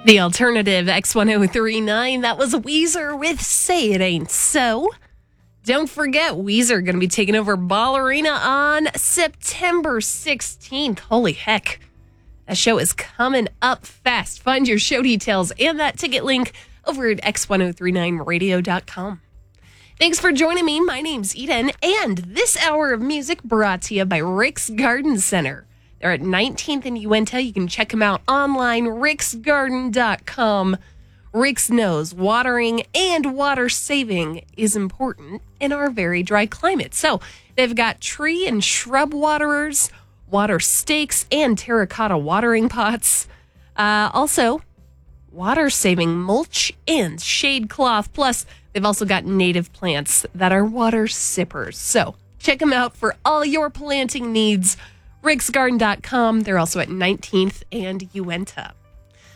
The alternative X1039, that was Weezer with Say It Ain't So. Don't forget, Weezer going to be taking over Ball Arena on September 16th. Holy heck. That show is coming up fast. Find your show details and that ticket link over at x1039radio.com. Thanks for joining me. My name's Eden, and this hour of music brought to you by Rick's Garden Center. They're at 19th and Uinta. You can check them out online, ricksgarden.com. Rick's knows watering and water saving is important in our very dry climate. So they've got tree and shrub waterers, water stakes, and terracotta watering pots. Also, water-saving mulch and shade cloth. Plus, they've also got native plants that are water sippers. So check them out for all your planting needs. ricksgarden.com. They're also at 19th and Uinta.